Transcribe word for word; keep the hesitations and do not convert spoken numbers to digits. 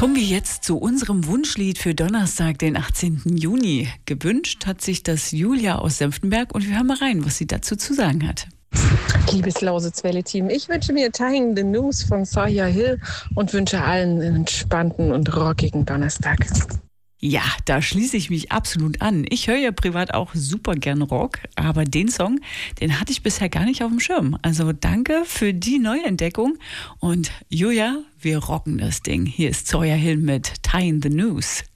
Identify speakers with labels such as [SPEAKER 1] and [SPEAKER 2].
[SPEAKER 1] Kommen wir jetzt zu unserem Wunschlied für Donnerstag, den achtzehnten Juni. Gewünscht hat sich das Julia aus Senftenberg und wir hören mal rein, was sie dazu zu sagen hat.
[SPEAKER 2] Liebes Lausitzwelle-Team, ich wünsche mir Tying the News von Sawyer Hill und wünsche allen einen entspannten und rockigen Donnerstag.
[SPEAKER 1] Ja, da schließe ich mich absolut an. Ich höre ja privat auch super gern Rock, aber den Song, den hatte ich bisher gar nicht auf dem Schirm. Also danke für die Neuentdeckung und Julia, wir rocken das Ding. Hier ist Sawyer Hill mit Tying the News.